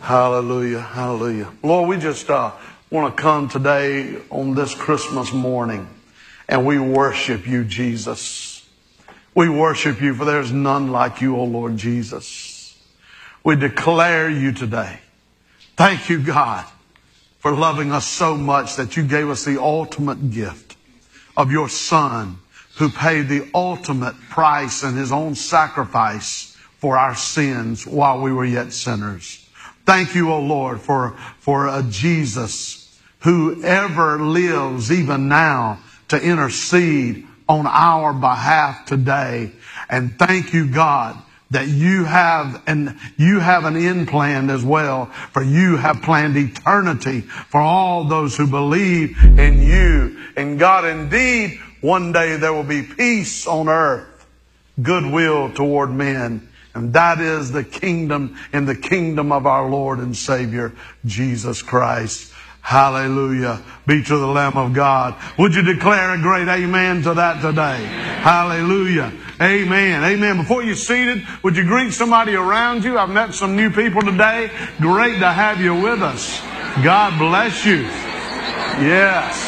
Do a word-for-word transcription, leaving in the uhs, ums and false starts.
Hallelujah, hallelujah. Lord, we just uh, want to come today on this Christmas morning and we worship you, Jesus. We worship you, for there's none like you, O Lord Jesus. We declare you today. Thank you, God, for loving us so much that you gave us the ultimate gift of your Son, who paid the ultimate price in his own sacrifice for our sins while we were yet sinners. Thank you, O Lord, for, for a Jesus who ever lives even now to intercede on our behalf today. And thank you, God, that you have an, you have an end plan as well, for you have planned eternity for all those who believe in you. And God, indeed, one day there will be peace on earth, goodwill toward men. And that is the kingdom in the kingdom of our Lord and Savior, Jesus Christ. Hallelujah. Be to the Lamb of God. Would you declare a great amen to that today? Hallelujah. Amen. Amen. Before you're seated, would you greet somebody around you? I've met some new people today. Great to have you with us. God bless you. Yes.